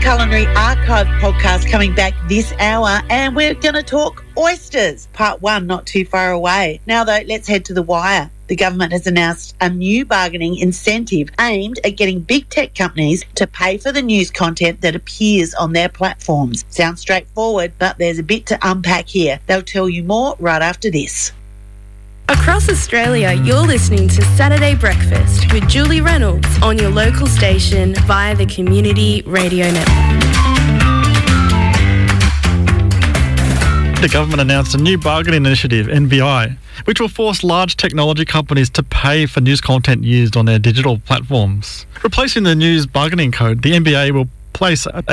Culinary Archive podcast coming back this hour, and we're going to talk oysters, part one, not too far away. Now, though, let's head to the wire. The government has announced a new bargaining incentive aimed at getting big tech companies to pay for the news content that appears on their platforms. Sounds straightforward, but there's a bit to unpack here. They'll tell you more right after this. Across Australia, you're listening to Saturday Breakfast with Julie Reynolds on your local station via the Community Radio Network. The government announced a new bargaining initiative, NBI, which will force large technology companies to pay for news content used on their digital platforms. Replacing the news bargaining code, the NBI will place a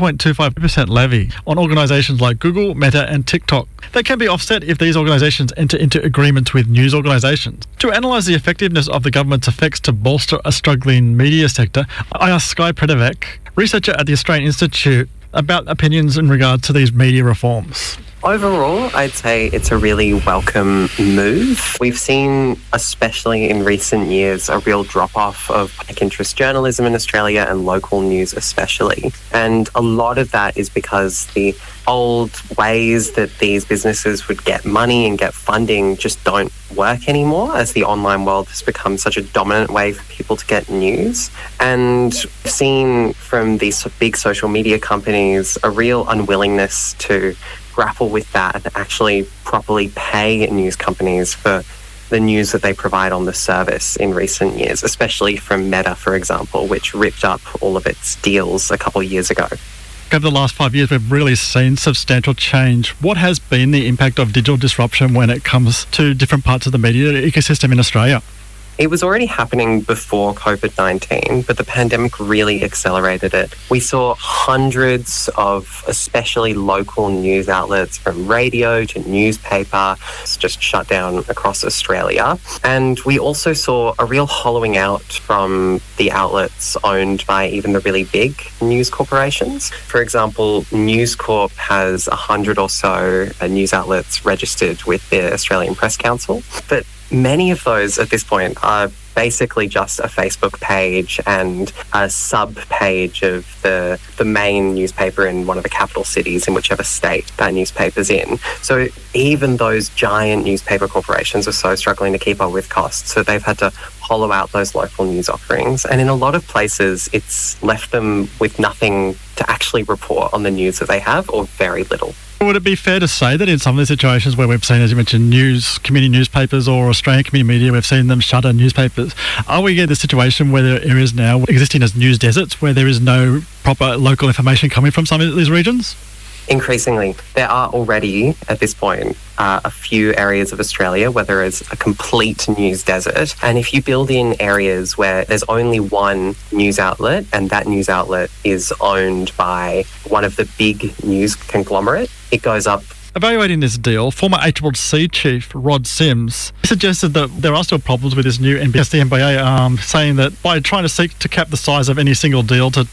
2.25% levy on organisations like Google, Meta and TikTok. They can be offset if these organisations enter into agreements with news organisations. To analyse the effectiveness of the government's effects to bolster a struggling media sector, I asked Sky Predovec, researcher at the Australian Institute, about opinions in regard to these media reforms. Overall, I'd say it's a really welcome move. We've seen, especially in recent years, a real drop-off of public interest journalism in Australia and local news especially. And a lot of that is because the old ways that these businesses would get money and get funding just don't work anymore, as the online world has become such a dominant way for people to get news. And we've seen from these big social media companies a real unwillingness to grapple with that and actually properly pay news companies for the news that they provide on the service in recent years, especially from Meta, for example, which ripped up all of its deals a couple of years ago. Over the last 5 years, we've really seen substantial change. What has been the impact of digital disruption when it comes to different parts of the media ecosystem in Australia? It was already happening before COVID-19, but the pandemic really accelerated it. We saw hundreds of especially local news outlets, from radio to newspaper, just shut down across Australia. And we also saw a real hollowing out from the outlets owned by even the really big news corporations. For example, News Corp has 100 or so news outlets registered with the Australian Press Council, but many of those at this point are basically just a Facebook page and a sub-page of the main newspaper in one of the capital cities in whichever state that newspaper's in. So even those giant newspaper corporations are so struggling to keep up with costs, so they've had to hollow out those local news offerings. And in a lot of places, it's left them with nothing to actually report on the news that they have, or very little. Would it be fair to say that in some of the situations where we've seen, as you mentioned, community newspapers or Australian community media, we've seen them shutter newspapers? Are we getting the situation where there are areas now existing as news deserts where there is no proper local information coming from some of these regions? Increasingly, there are already, at this point, a few areas of Australia where there is a complete news desert. And if you build in areas where there's only one news outlet, and that news outlet is owned by one of the big news conglomerate, it goes up. Evaluating this deal, former ACCC chief Rod Sims suggested that there are still problems with this new NBI, the NBA, saying that by trying to seek to cap the size of any single deal to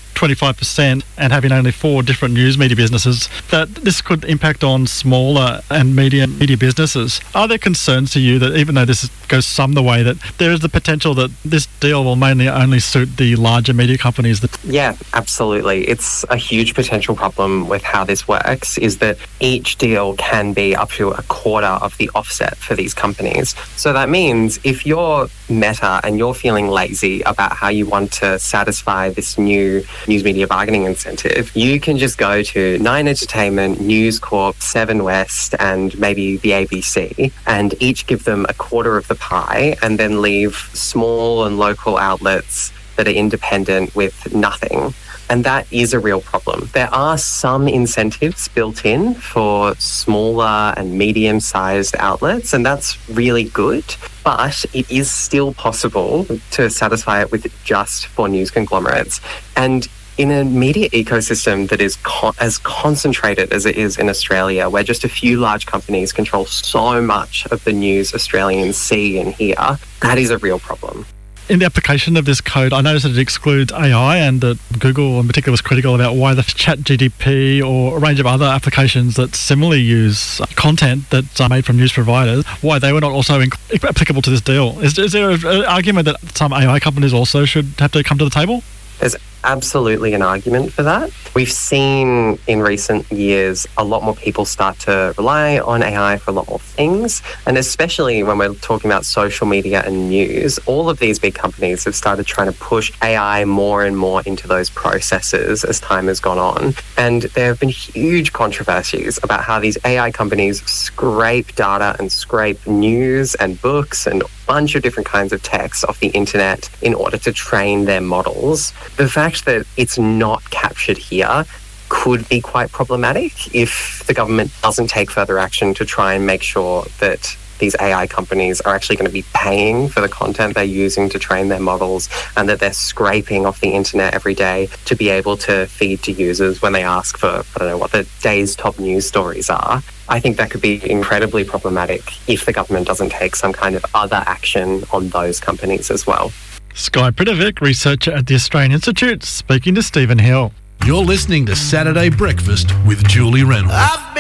25% and having only 4 different news media businesses, that this could impact on smaller and medium media businesses. Are there concerns to you that even though this goes some the way, that there is the potential that this deal will mainly only suit the larger media companies? Yeah, absolutely. It's a huge potential problem with how this works, is that each deal can be up to a quarter of the offset for these companies. So that means if you're Meta and you're feeling lazy about how you want to satisfy this new news media bargaining incentive, you can just go to Nine Entertainment, News Corp, Seven West, and maybe the ABC, and each give them a quarter of the pie, and then leave small and local outlets that are independent with nothing. And that is a real problem. There are some incentives built in for smaller and medium-sized outlets, and that's really good. But it is still possible to satisfy it with just 4 news conglomerates. And in a media ecosystem that is as concentrated as it is in Australia, where just a few large companies control so much of the news Australians see and hear, that is a real problem. In the application of this code, I noticed that it excludes AI, and that Google in particular was critical about why the ChatGPT or a range of other applications that similarly use content that's made from news providers, why they were not also applicable to this deal. Is there an argument that some AI companies also should have to come to the table? There's absolutely an argument for that. We've seen in recent years a lot more people start to rely on AI for a lot more things, and especially when we're talking about social media and news, all of these big companies have started trying to push AI more and more into those processes as time has gone on. And there have been huge controversies about how these AI companies scrape data and scrape news and books and a bunch of different kinds of text off the internet in order to train their models. The fact that it's not captured here could be quite problematic if the government doesn't take further action to try and make sure that these AI companies are actually going to be paying for the content they're using to train their models, and that they're scraping off the internet every day to be able to feed to users when they ask for, I don't know, what the day's top news stories are. I think that could be incredibly problematic if the government doesn't take some kind of other action on those companies as well. Sky Pridovic, researcher at the Australian Institute, speaking to Stephen Hill. You're listening to Saturday Breakfast with Julie Reynolds.